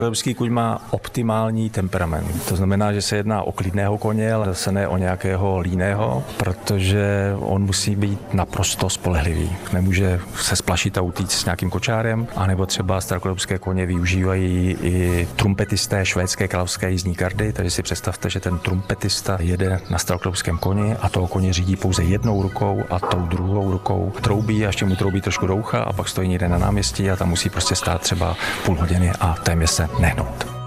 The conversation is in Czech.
Evropský kuň má optimální temperament. To znamená, že se jedná o klidného koně, ale zase ne o nějakého líného, protože on musí být naprosto spolehlivý. Nemůže se splašit a utíct s nějakým kočárem, anebo třeba starokoevropské koně využívají i trumpetisté švédské královské jízdní gardy, takže si představte, že ten trumpetista jede na starokoevropském koni a toho koně řídí pouze jednou rukou a tou druhou rukou troubí a ještě mu troubí trošku do ucha a pak stojí někde na náměstí a tam musí prostě stát třeba půl hodiny a téměř se nehnout.